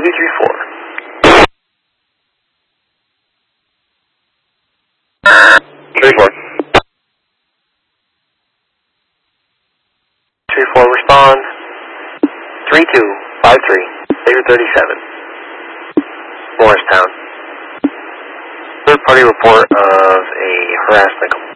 234. 34. 34 respond. 3253, Sector 37. Morristown. Third party report of a harassment complaint.